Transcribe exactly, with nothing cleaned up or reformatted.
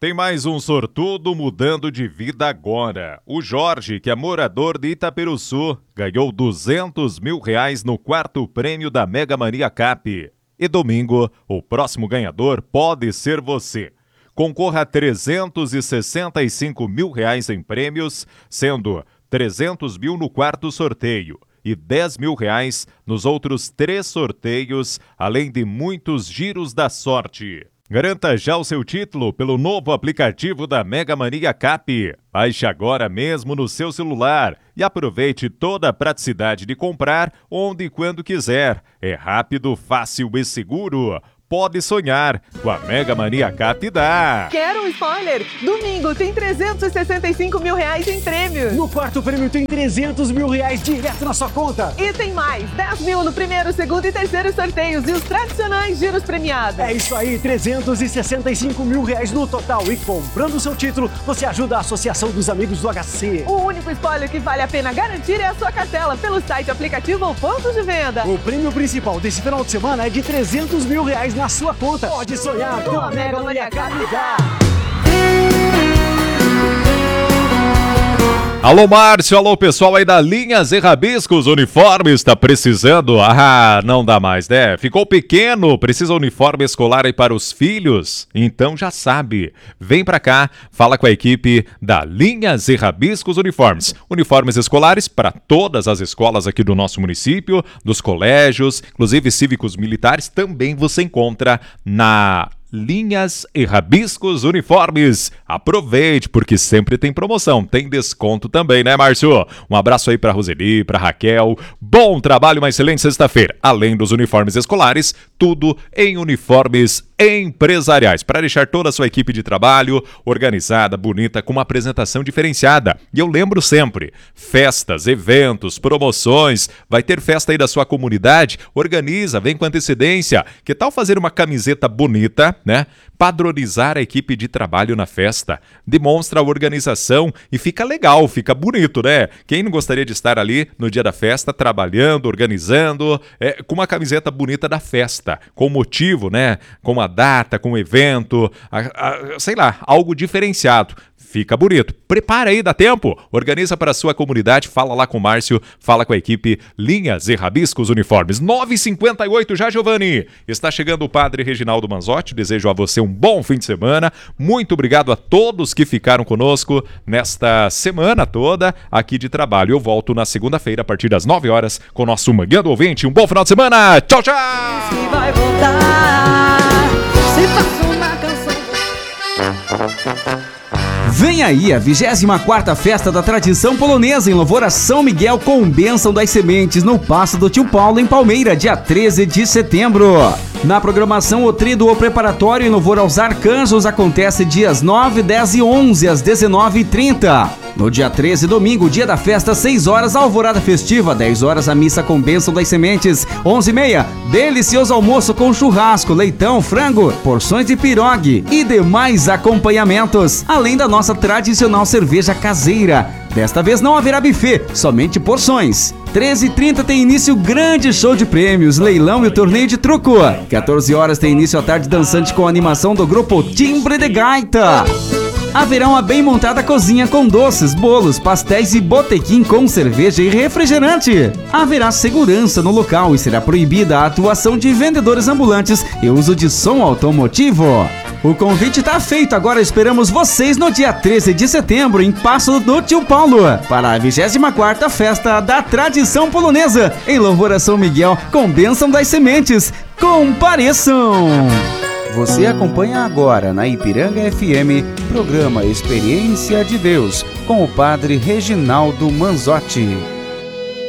tem mais um sortudo mudando de vida agora. O Jorge, que é morador de Itaperuçu, ganhou duzentos mil reais no quarto prêmio da Mega Mania Cap. E domingo, o próximo ganhador pode ser você. Concorra a trezentos e sessenta e cinco mil reais em prêmios, sendo trezentos mil no quarto sorteio e dez mil reais nos outros três sorteios, além de muitos giros da sorte. Garanta já o seu título pelo novo aplicativo da Mega Mania Cap. Baixe agora mesmo no seu celular e aproveite toda a praticidade de comprar onde e quando quiser. É rápido, fácil e seguro. Pode sonhar, com a Mega Mania Cap dá! Quero um spoiler? Domingo tem trezentos e sessenta e cinco mil reais em prêmios. No quarto prêmio tem trezentos mil reais direto na sua conta. E tem mais, dez mil no primeiro, segundo e terceiro sorteios e os tradicionais giros premiados. É isso aí, trezentos e sessenta e cinco mil reais no total. E comprando o seu título, você ajuda a Associação dos Amigos do H C. O único spoiler que vale a pena garantir é a sua cartela pelo site, aplicativo ou pontos de venda. O prêmio principal desse final de semana é de trezentos mil reais na sua conta. Pode sonhar com a Mega Mania Cap. Alô, Márcio, alô, pessoal aí da Linhas e Rabiscos Uniformes, tá precisando? Ah, não dá mais, né? Ficou pequeno, precisa uniforme escolar aí para os filhos? Então já sabe, vem pra cá, fala com a equipe da Linhas e Rabiscos Uniformes. Uniformes escolares para todas as escolas aqui do nosso município, dos colégios, inclusive cívicos militares, também você encontra na Linhas e Rabiscos Uniformes. Aproveite, porque sempre tem promoção, tem desconto também, né, Márcio? Um abraço aí pra Roseli, pra Raquel. Bom trabalho, uma excelente sexta-feira. Além dos uniformes escolares, tudo em uniformes empresariais, para deixar toda a sua equipe de trabalho organizada, bonita, com uma apresentação diferenciada. E eu lembro sempre, festas, eventos, promoções, vai ter festa aí da sua comunidade? Organiza, vem com antecedência. Que tal fazer uma camiseta bonita, né? Padronizar a equipe de trabalho na festa, demonstra a organização e fica legal, fica bonito, né? Quem não gostaria de estar ali no dia da festa, trabalhando, organizando, é, com uma camiseta bonita da festa, com motivo, né? Com a data, com o evento, a, a, sei lá, algo diferenciado. Fica bonito. Prepara aí, dá tempo. Organiza para a sua comunidade, fala lá com o Márcio, fala com a equipe Linhas e Rabiscos Uniformes. nove e cinquenta e oito já, Giovanni. Está chegando o Padre Reginaldo Manzotti. Desejo a você um bom fim de semana. Muito obrigado a todos que ficaram conosco nesta semana toda aqui de trabalho. Eu volto na segunda-feira, a partir das nove horas, com o nosso Manhã do Ouvinte. Um bom final de semana. Tchau, tchau! Se vai voltar, se passa uma canção. Vem aí a vigésima quarta Festa da Tradição Polonesa em louvor a São Miguel com bênção das sementes no Paço do Tio Paulo em Palmeira, dia treze de setembro. Na programação, o Tríduo Preparatório em louvor aos arcanjos acontece dias nove, dez e onze às dezenove e trinta. No dia treze, domingo, dia da festa, seis horas, alvorada festiva, dez horas, a missa com bênção das sementes, onze e meia, delicioso almoço com churrasco, leitão, frango, porções de pirogue e demais acompanhamentos, além da nossa tradicional cerveja caseira. Desta vez não haverá buffet, somente porções. treze e trinta tem início o grande show de prêmios, leilão e o torneio de truco. quatorze horas tem início a tarde dançante com a animação do grupo Timbre de Gaita. Haverá uma bem montada cozinha com doces, bolos, pastéis e botequim com cerveja e refrigerante. Haverá segurança no local e será proibida a atuação de vendedores ambulantes e uso de som automotivo. O convite está feito, agora esperamos vocês no dia treze de setembro em Paço do Tio Paulo para a vigésima quarta Festa da Tradição Polonesa em louvor a São Miguel com bênção das sementes. Compareçam! Você acompanha agora na Ipiranga F M, programa Experiência de Deus, com o Padre Reginaldo Manzotti.